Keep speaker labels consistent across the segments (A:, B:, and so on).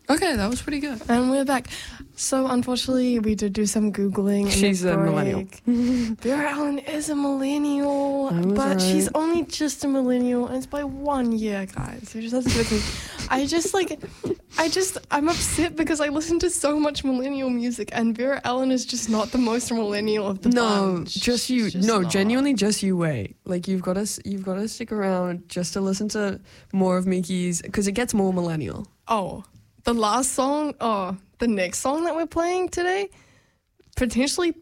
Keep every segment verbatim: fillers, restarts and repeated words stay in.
A: Okay, that was pretty good.
B: And we're back. So, unfortunately, we did do some Googling. in
A: She's
B: the
A: a millennial.
B: break. Vera Ellen is a millennial,
A: I was
B: but
A: right.
B: she's only just a millennial, and it's by one year, guys. So just have to with me. I just, like, I just, I'm upset because I listen to so much millennial music, and Vera Ellen is just not the most millennial of the
A: No,
B: bunch.
A: just you.
B: She's just
A: no,
B: not.
A: genuinely, just you wait. Like you've got to, you've got to stick around just to listen to more of Mickey's because it gets more millennial.
B: Oh, the last song, oh, the next song that we're playing today, potentially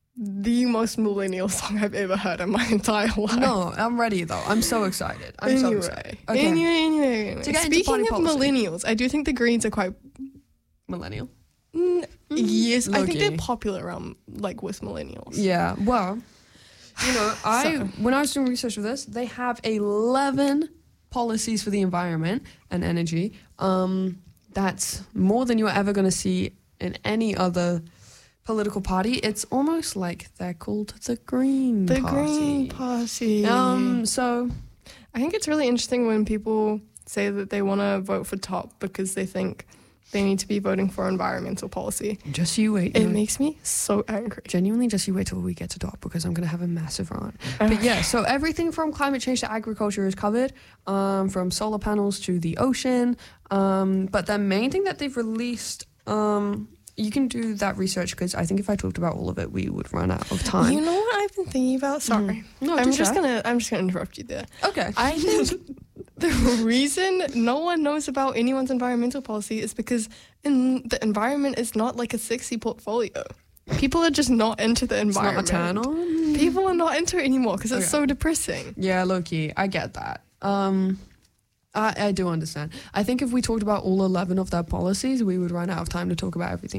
B: the most millennial song I've ever heard in my entire life.
A: No, I'm ready though. I'm so excited. I'm so
B: Anyway,
A: excited. Okay.
B: anyway, anyway, anyway.
A: To get into
B: Speaking
A: body
B: of
A: policy.
B: millennials, I do think the Greens are quite.
A: Millennial.
B: Mm, yes, I think they're
A: Low-key.
B: popular around like with millennials.
A: Yeah. Well, you know, I
B: So-
A: when I was doing research for this, they have eleven policies for the environment and energy. Um, that's more than you're ever going to see in any other political party. It's almost like they're called the Green
B: The
A: Party.
B: Green Party.
A: Um. So
B: I think it's really interesting when people say that they want to vote for top because they think they need to be voting for environmental policy.
A: just you wait.
B: It
A: you know.
B: makes me so angry.
A: Genuinely, just you wait till we get to top because I'm going to have a massive rant. But yeah, so everything from climate change to agriculture is covered, um, from solar panels to the ocean. Um, but the main thing that they've released, um, you can do that research because I think if I talked about all of it, we would run out of time.
B: You know what I've been thinking about? Sorry,
A: No,
B: I'm
A: do
B: just
A: that.
B: gonna I'm just gonna interrupt you there.
A: Okay.
B: I think the reason no one knows about anyone's environmental policy is because in the environment is not like a sexy portfolio. People are just not into the
A: It's not a
B: environment.
A: turn on.
B: People are not into it anymore because it's
A: Okay.
B: so depressing.
A: Yeah, low key, I get that. Um, I, I do understand. I think if we talked about all eleven of their policies, we would run out of time to talk about everything